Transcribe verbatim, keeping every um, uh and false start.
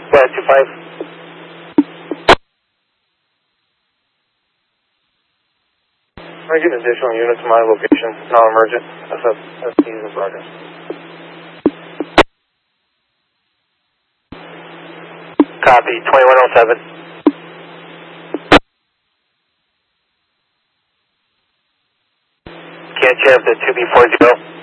Yeah, two five. I get additional units to my location, non-emergent. That's a that's the in progress. Copy, twenty-one oh seven. Can't share the two B forty.